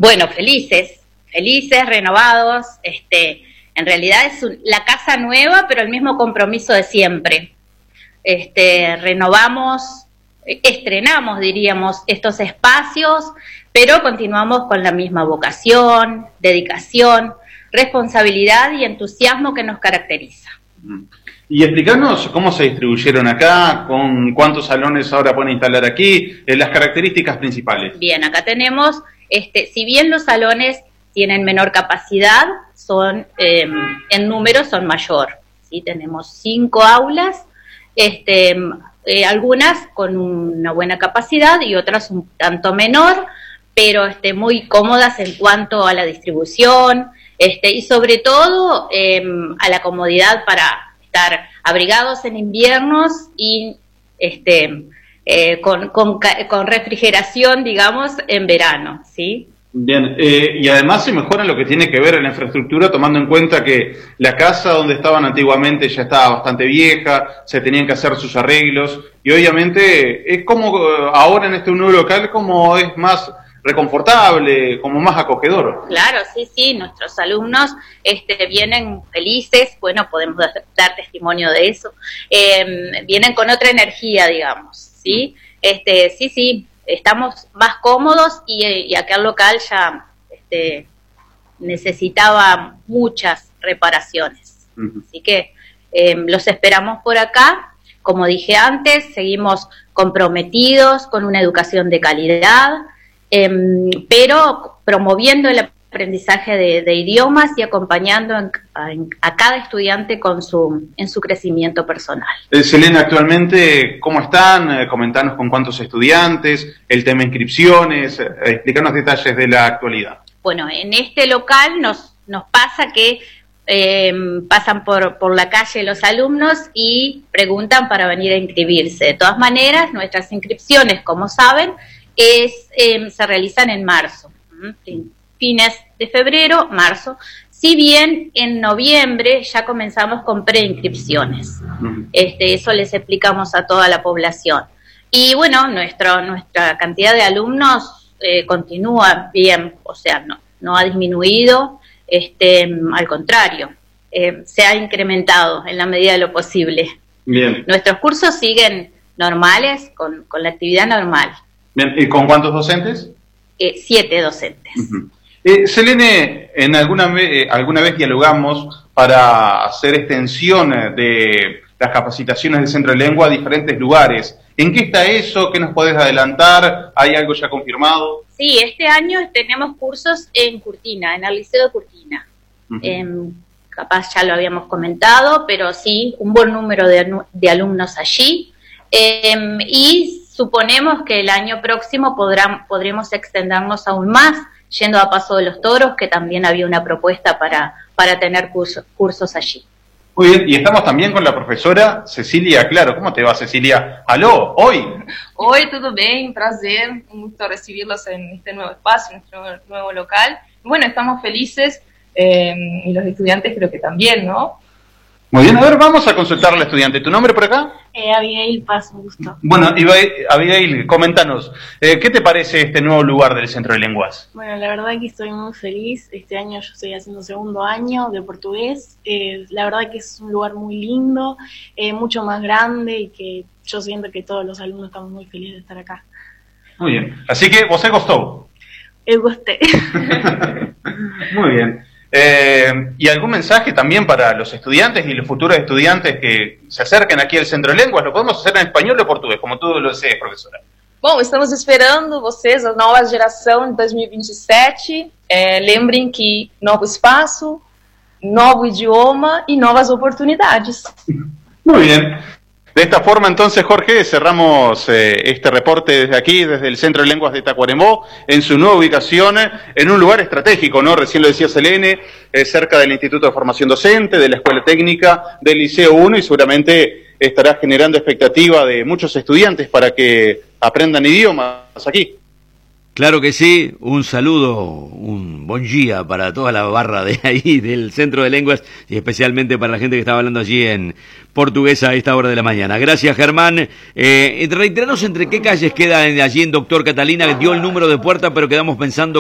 Bueno, felices, renovados. En realidad es la casa nueva, pero el mismo compromiso de siempre. Renovamos, estrenamos, diríamos, estos espacios, pero continuamos con la misma vocación, dedicación, responsabilidad y entusiasmo que nos caracteriza. Y explicarnos cómo se distribuyeron acá, con cuántos salones ahora pueden instalar aquí, las características principales. Bien, acá tenemos, si bien los salones tienen menor capacidad, son en número son mayor, ¿sí? Tenemos 5 aulas, algunas con una buena capacidad y otras un tanto menor, pero muy cómodas en cuanto a la distribución, y sobre todo a la comodidad para estar abrigados en inviernos y con refrigeración, digamos, en verano, ¿sí? Bien, y además se mejora lo que tiene que ver en la infraestructura, tomando en cuenta que la casa donde estaban antiguamente ya estaba bastante vieja, se tenían que hacer sus arreglos, y obviamente es como ahora en este nuevo local, como es más reconfortable, como más acogedor. Claro, sí, nuestros alumnos vienen felices, bueno, podemos dar testimonio de eso, vienen con otra energía, digamos, ¿sí? Sí, estamos más cómodos y aquel local ya necesitaba muchas reparaciones, así que los esperamos por acá. Como dije antes, seguimos comprometidos con una educación de calidad, pero promoviendo el aprendizaje de idiomas y acompañando a cada estudiante en su crecimiento personal. Selena, actualmente, ¿cómo están? Comentanos con cuántos estudiantes, el tema inscripciones, explicarnos detalles de la actualidad. Bueno, en este local nos pasa que pasan por la calle los alumnos y preguntan para venir a inscribirse. De todas maneras, nuestras inscripciones, como saben, se realizan en marzo, fines de febrero, marzo, si bien en noviembre ya comenzamos con preinscripciones. Eso les explicamos a toda la población. Y bueno, nuestra cantidad de alumnos continúa bien, o sea, no ha disminuido, al contrario, se ha incrementado en la medida de lo posible. Bien. Nuestros cursos siguen normales, con la actividad normal. Bien, ¿y con cuántos docentes? 7 docentes. Selene, alguna vez dialogamos para hacer extensión de las capacitaciones del Centro de Lengua a diferentes lugares. ¿En qué está eso? ¿Qué nos podés adelantar? ¿Hay algo ya confirmado? Sí, este año tenemos cursos en Curtina, en el Liceo de Curtina. Capaz ya lo habíamos comentado, pero sí, un buen número de alumnos allí. Y suponemos que el año próximo podremos extendernos aún más, yendo a Paso de los Toros, que también había una propuesta para tener cursos allí. Muy bien, y estamos también con la profesora Cecilia Claro. ¿Cómo te va, Cecilia? ¡Aló! ¿Hoy? Oi, tudo bem? Prazer, muito recibirlos en este nuevo espacio, en este nuevo local. Bueno, estamos felices y los estudiantes creo que también, ¿no? Muy bien, a ver, vamos a consultar al estudiante. ¿Tu nombre por acá? Abigail Paz, un gusto. Bueno, Abigail, coméntanos, ¿qué te parece este nuevo lugar del Centro de Lenguas? Bueno, la verdad que estoy muy feliz. Este año yo estoy haciendo 2º año de portugués. La verdad que es un lugar muy lindo, mucho más grande y que yo siento que todos los alumnos estamos muy felices de estar acá. Muy bien, así que ¿vos gostou? Eu gostei. Muy bien. ¿Y algún mensaje también para los estudiantes y los futuros estudiantes que se acerquen aquí al Centro de Lenguas? ¿Lo podemos hacer en español o portugués, como tú lo desees, profesora? Bom, estamos esperando vocês, a nova geração de 2027. Lembrem que novo espaço, novo idioma e novas oportunidades. Muy bien. De esta forma, entonces, Jorge, cerramos este reporte desde aquí, desde el Centro de Lenguas de Tacuarembó, en su nueva ubicación, en un lugar estratégico, ¿no? Recién lo decía Selene, cerca del Instituto de Formación Docente, de la Escuela Técnica, del Liceo 1, y seguramente estará generando expectativa de muchos estudiantes para que aprendan idiomas aquí. Claro que sí, un saludo, un bon dia para toda la barra de ahí del Centro de Lenguas y especialmente para la gente que estaba hablando allí en portugués a esta hora de la mañana. Gracias, Germán. Reiteranos entre qué calles queda allí en Doctor Catalina, que dio el número de puerta, pero quedamos pensando